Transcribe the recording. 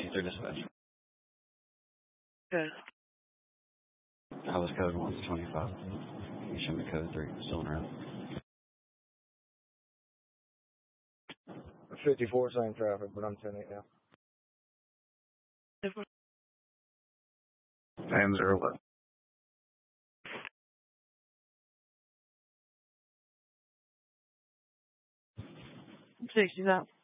through dispatch. Good. I was code 1 to 25. You show me code 3. Still around. 54 same traffic, but I'm 10-8 now. And 011. 60 out.